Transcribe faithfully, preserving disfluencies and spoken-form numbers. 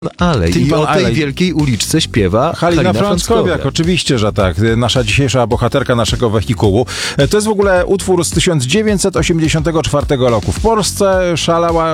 Alej. I Timpan o tej Alej. wielkiej uliczce śpiewa Halina, Halina Frąckowiak, Frąckowiak. oczywiście, że tak. Nasza dzisiejsza bohaterka naszego wehikułu. To jest w ogóle utwór z tysiąc dziewięćset osiemdziesiątego czwartego roku. W Polsce szalała